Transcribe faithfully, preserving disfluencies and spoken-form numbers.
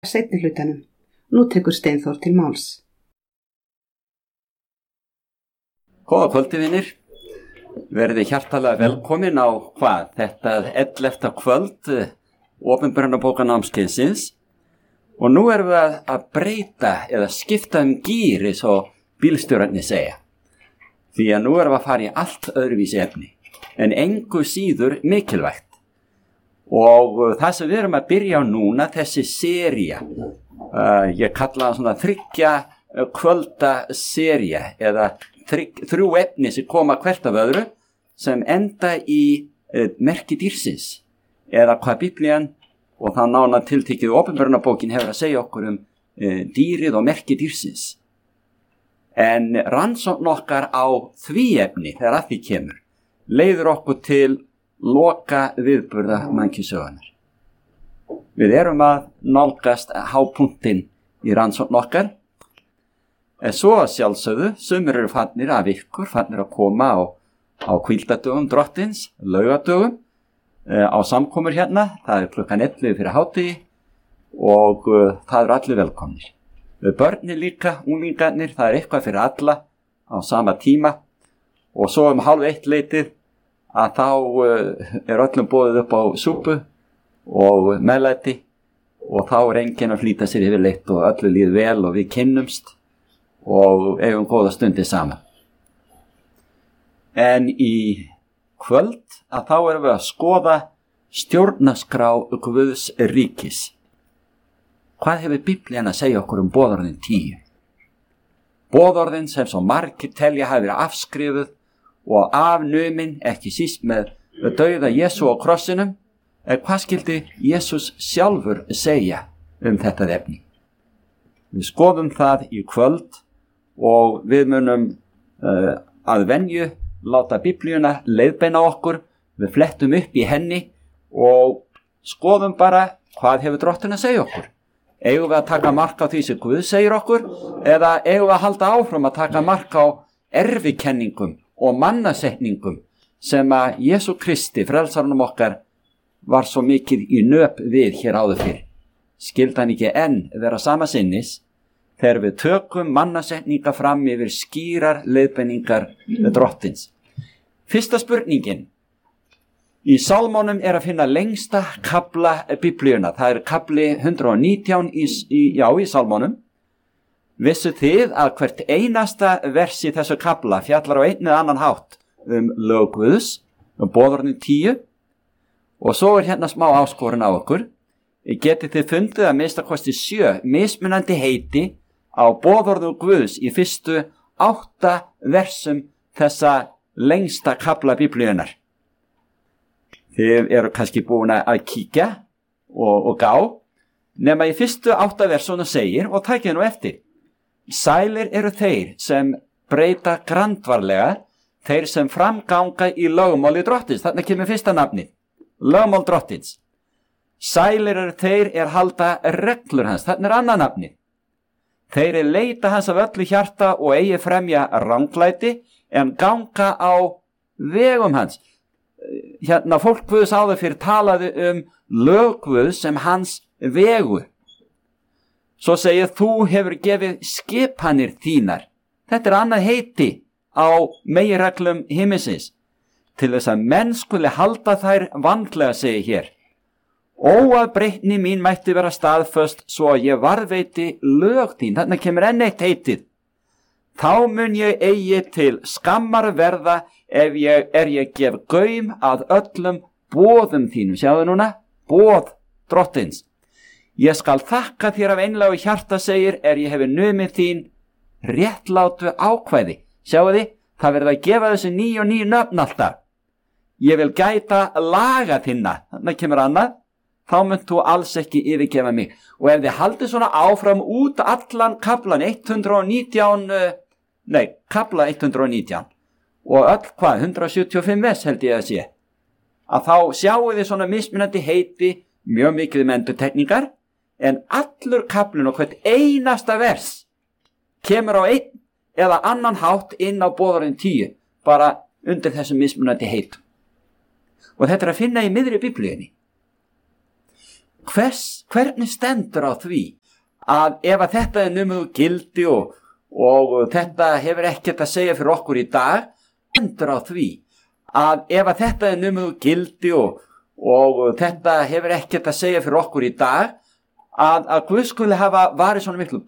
seinni hlutanum. Nú tekur Steinþór til máls. Góða kvöldi, vinir. Verði hjartalega velkomin á hvað? Þetta ellefta kvöld opinberunarbókanámskeiðsins. Og nú erum við að, að breyta eða skipta um gír, eins og bílstjórarnir segja. Því að nú erum við að fara í allt öðruvísi efni, en engu síður mikilvægt. Og það sem við erum að byrja á núna, þessi sería, uh, ég kalla það svona þriggja kvölda sería, eða þrygg, þrjú efni sem koma hvert af öðru, sem enda í uh, merki dýrsins, eða hvað Biblían, og þá nána tiltekið opinberunarbókin hefur að segja okkur um uh, dýrið og merki dýrsins. En rannsókn okkar á því efni, þegar að því kemur, leiður okkur til loka viðburða mannkynssögunnar. Við erum að nálgast hápunktinn í rannsókn okkar. En svo að sjálfsögðu, sumir eru fannir af ykkur, fannir að koma á, á hvíldardögum drottins, laugadögum, uh, á samkomur hérna. Það er klukkan ellefu fyrir hádegi og uh, það eru allir velkomnir. Við börnir líka, unglingarnir, það er eitthvað fyrir alla á sama tíma. Og svo um hálf eitt leitið að þá uh, er öllum boðið upp á súpu og meðlæti og þá er enginn að flýta sér yfirleitt og öllu líð vel og við kynnumst og eigum góða stundir saman. En í kvöld að þá erum við að skoða stjórnarskrá Guðs ríkis. Hvað hefur Biblían að segja okkur um boðorðin tíu? Boðorðin sem svo margir telja hafi verið afskrifuð og afnumin, ekki síst með dauða Jesú á krossinum, en hvað skildi Jesús sjálfur segja um þetta efni? Við skoðum það í kvöld og við munum uh, að venju láta Biblíuna leiðbeina okkur, við flettum upp í henni og skoðum bara hvað hefur Drottinn að segja okkur. Eigum við að taka mark á því sem Guð segir okkur eða eigum við að halda áfram að taka mark á erfikenningum og mannasetningum sem að Jesú Kristi, frelsarunum okkar, var svo mikið í nöp við hér áður fyrr. Skildi hann ekki enn vera sama sinnis þegar við tökum mannasetninga fram yfir skýrar leiðbeiningar Drottins. Fyrsta spurningin. Í Sálmónum er að finna lengsta kafla Biblíuna. Það er kafli hundrað og nítján í, í, já, í Sálmónum. Vissu þið að hvert einasta vers í þessu kafla fjallar á einn eða annan hátt um lög Guðs, um boðorðin tíu, og svo er hérna smá áskorun á okkur. Getið þið fundið að minnsta kosti sjö mismunandi heiti á boðorðum Guðs í fyrstu átta versum þessa lengsta kafla Biblíunar. Þið eru kannski búin að kíkja og, og gá, nema í fyrstu átta versunum segir, og takið nú eftir, sælir eru þeir sem breyta grandvarlega, þeir sem framganga í lögmáli Drottins. Þarna kemur fyrsta nafni, lögmál Drottins. Sælir eru þeir er halda reglur hans. Þarna er annað nafni. Þeir er leita hans af öllu hjarta og eigi fremja ranglæti en ganga á vegum hans. Hérna fólk Guðs áður fyrir talaði um lög Guðs sem hans vegu. Svo segir þú hefur gefið skipanir þínar. Þetta er annað heiti á meginreglum himinsins. Til þess að menn skuli halda þær vandlega, segir hér. Óafbreytni mín mætti vera staðföst svo að ég varðveiti lög þín. Þarna kemur enn eitt heitið. Þá mun ég eigi til skammar verða ef ég er ég gef gaum að öllum boðum þínum. Sjáðu núna, boð Drottins. Ég skal þakka þér af einlægu hjarta, segir, er ég hefur numið þín réttlátu ákvæði. Sjáu þið, það verður að gefa þessu ný og ný nöfn alltaf. Ég vil gæta laga þinna. Þannig kemur annað, þá munt þú alls ekki yfirgefa mig. Og ef þið haldið svona áfram út allan kaflan hundrað og nítján, nei, kafla hundrað og nítján, og öll hvað, hundrað sjötíu og fimm vers held ég að sé, að þá sjáu þið svona mismunandi heiti, mjög mikið um endurtekningar, en allur kaflinn og hvert einasta vers kemur á einn eða annan hátt inn á boðorðin tíu, bara undir þessum mismunandi heitum. Og þetta er að finna í miðri Biblíunni. Hvers, hvernig stendur á því að ef að þetta er numið úr gildi og, og þetta hefur ekkert að segja fyrir okkur í dag, stendur á því að ef að þetta er numið úr gildi og, og þetta hefur ekkert að segja fyrir okkur í dag, að, að Guð skuli hafa varið svona miklu